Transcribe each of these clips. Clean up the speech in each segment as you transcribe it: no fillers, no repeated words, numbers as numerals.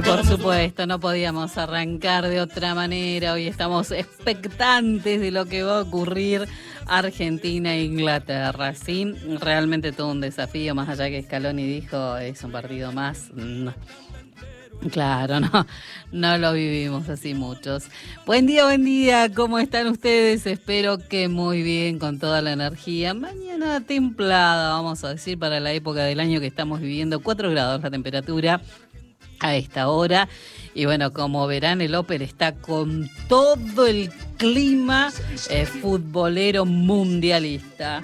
Por supuesto, no podíamos arrancar de otra manera. Hoy estamos expectantes de lo que va a ocurrir Argentina e Inglaterra. ¿Sí? Realmente todo un desafío, más allá que Scaloni dijo, es un partido más. No. Claro, no lo vivimos así muchos. Buen día, ¿cómo están ustedes? Espero que muy bien, con toda la energía. Mañana templada, vamos a decir, para la época del año que estamos viviendo, 4 grados la temperatura a esta hora. Y bueno, como verán, el Open está con todo el clima futbolero mundialista.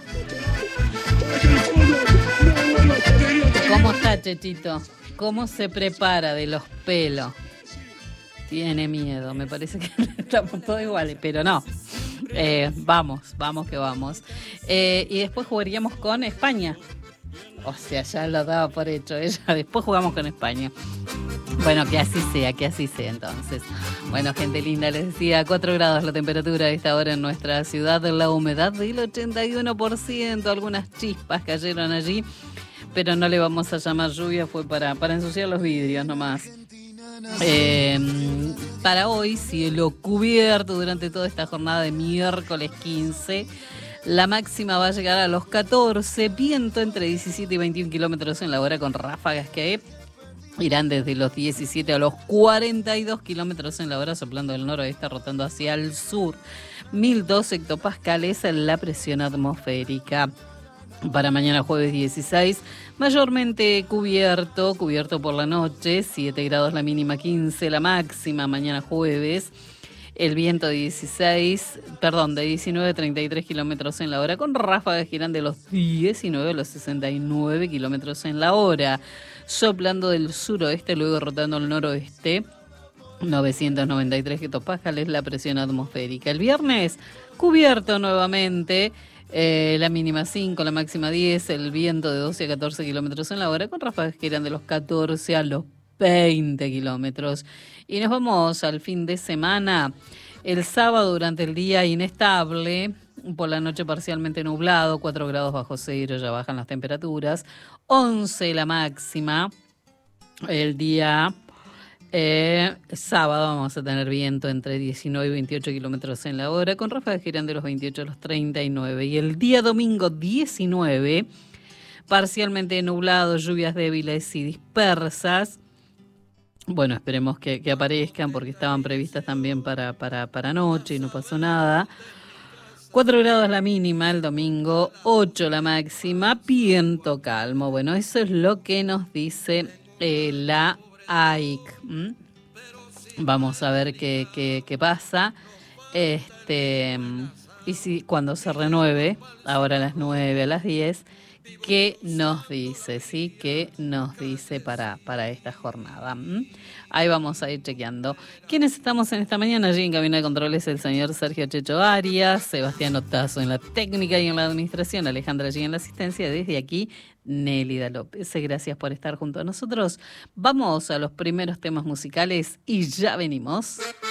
¿Cómo está, Chechito? ¿Cómo se prepara de los pelos? Tiene miedo, me parece que estamos todos iguales, pero no. Vamos que vamos. Y después jugaríamos con España. O sea, ya lo daba por hecho ella. Después jugamos con España. Bueno, que así sea entonces. Bueno, gente linda, les decía, 4 grados la temperatura a esta hora en nuestra ciudad, la humedad del 81%, algunas chispas cayeron allí, pero no le vamos a llamar lluvia, fue para ensuciar los vidrios nomás. Para hoy, cielo cubierto durante toda esta jornada de miércoles 15. La máxima va a llegar a los 14, viento entre 17 y 21 kilómetros en la hora con ráfagas que irán desde los 17 a los 42 kilómetros en la hora, soplando del noroeste, rotando hacia el sur. 1002 hectopascales la presión atmosférica. Para mañana jueves 16, mayormente cubierto por la noche, 7 grados la mínima, 15 la máxima, mañana jueves. El viento de 19 a 33 kilómetros en la hora, con ráfagas que irán de los 19 a los 69 kilómetros en la hora, soplando del suroeste, luego rotando al noroeste. 993 hectopascales la presión atmosférica. El viernes, cubierto nuevamente. La mínima 5, la máxima 10, el viento de 12 a 14 kilómetros en la hora, con ráfagas que irán de los 14 a los 20 kilómetros. Y nos vamos al fin de semana. El sábado durante el día inestable, por la noche parcialmente nublado, 4 grados bajo cero, ya bajan las temperaturas, 11 la máxima. El día sábado vamos a tener viento entre 19 y 28 kilómetros en la hora, con ráfagas que irán de los 28 a los 39. Y el día domingo 19, parcialmente nublado, lluvias débiles y dispersas. Bueno, esperemos que aparezcan porque estaban previstas también para noche y no pasó nada. 4 grados la mínima el domingo, 8 la máxima, viento calmo. Bueno, eso es lo que nos dice la AIC. Vamos a ver qué pasa. Y si cuando se renueve, ahora a las 9, a las 10, ¿qué nos dice? ¿Sí? ¿Qué nos dice para esta jornada? Ahí vamos a ir chequeando. ¿Quiénes estamos en esta mañana? Allí en cabina de controles el señor Sergio Checho Arias, Sebastián Otazo en la técnica y en la administración, Alejandra allí en la asistencia. Desde aquí, Nélida López. Gracias por estar junto a nosotros. Vamos a los primeros temas musicales y ya venimos.